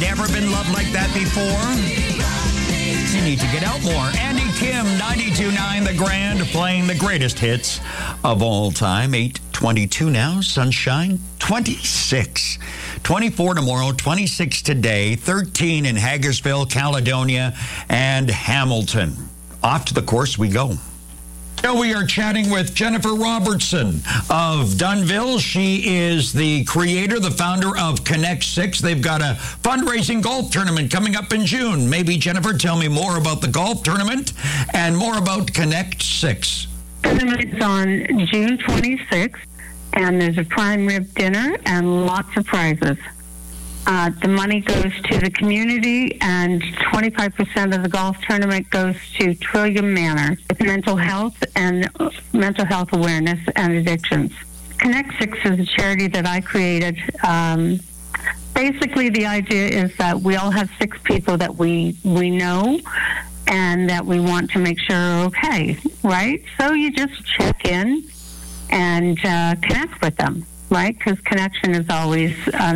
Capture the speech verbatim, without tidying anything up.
never been loved like that before? You need to get out more. Andy Kim, ninety-two point nine The Grand, playing the greatest hits of all time. eight twenty-two now, sunshine, twenty-six. twenty-four tomorrow, twenty-six today, thirteen in Hagersville, Caledonia, and Hamilton. Off to the course we go. Now we are chatting with Jennifer Robertson of Dunnville. She is the creator, the founder of Connect Six. They've got a fundraising golf tournament coming up in June. Maybe, Jennifer, tell me more about the golf tournament and more about Connect Six. The tournament is on June twenty-sixth, and there's a prime rib dinner and lots of prizes. Uh, the money goes to the community, and twenty-five percent of the golf tournament goes to Trillium Manor. It's mental health and mental health awareness and addictions. Connect Six is a charity that I created. Um, basically, the idea is that we all have six people that we, we know and that we want to make sure are okay, right? So you just check in and uh, connect with them, right? Because connection is always... Uh,